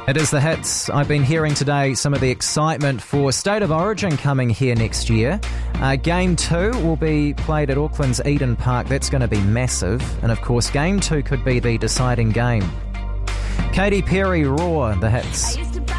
It is the hits. I've been hearing today some of the excitement for State of Origin coming here next year. Game 2 will be played at Auckland's Eden Park. That's going to be massive. And of course, Game 2 could be the deciding game. Katy Perry, Roar, the hits.